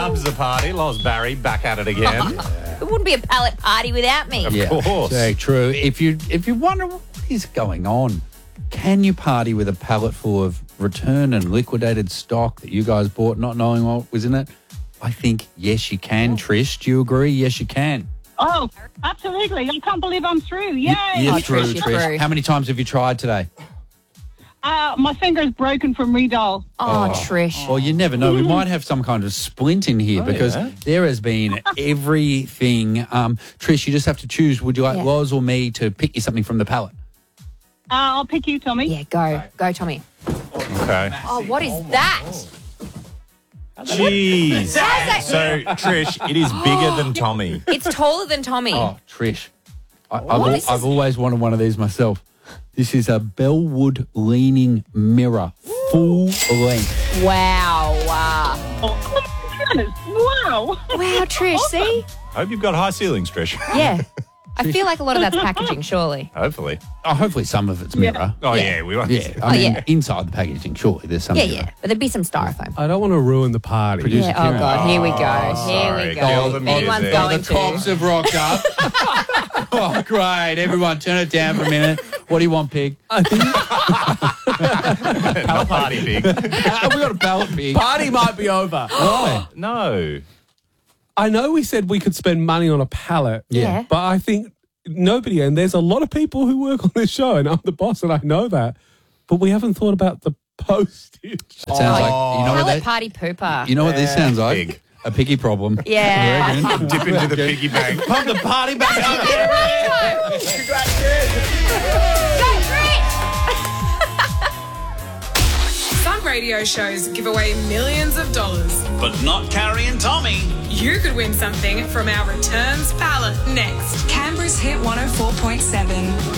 loves the party. Loves Barry back at it again. It wouldn't be a pallet party without me. Of course. Very true. If you wonder what is going on, can you party with a pallet full of returned and liquidated stock that you guys bought not knowing what was in it? I think, yes, you can, Trish. Do you agree? Yes, you can. Oh, absolutely. I can't believe I'm through. Yay. You're Oh, through, Trish, you're Trish. through. How many times have you tried today? My finger's broken from Redol. Oh, Trish. Well, you never know. We might have some kind of splint in here because there has been everything. Trish, you just have to choose. Would you like Loz or me to pick you something from the pallet? I'll pick you, Tommy. Yeah, go. Go, Tommy. Okay. Oh, what is that? Jeez. that- So, Trish, it is bigger than Tommy. It's taller than Tommy. Oh, Trish. What is this? I've always wanted one of these myself. This is a Bellwood leaning mirror, full length. Wow. Oh, my goodness. Wow. Wow, Trish, see? I hope you've got high ceilings, Trish. Yeah. I feel like a lot of that's packaging, surely. Hopefully. Oh, hopefully some of it's mirror. Oh, Yeah. yeah. We want Yeah, I mean, yeah. inside the packaging, surely there's some Yeah, mirror. yeah. But there'd be some styrofoam. I don't want to ruin the party. Producer Yeah, oh, Kieran. God. Here we go. Here sorry. we Kill go. the Anyone's music. going The to. cops have rocked up. Oh, great. Everyone turn it down for a minute. What do you want, pig? Not party big. We got a ballot, pig. Party might be over. Why? No. I know we said we could spend money on a pallet. Yeah. But I think nobody, and there's a lot of people who work on this show, and I'm the boss, and I know that. But we haven't thought about the postage. It sounds like, you know what Pallet that, party pooper. you know what this sounds like? Pig. A piggy problem. Yeah. You reckon? Dip into the piggy bank. Pump the party back up. Go, Trish! Some radio shows give away millions of dollars. But not Carrie and Tommy. You could win something from our returns pallet next. Canberra's Hit 104.7.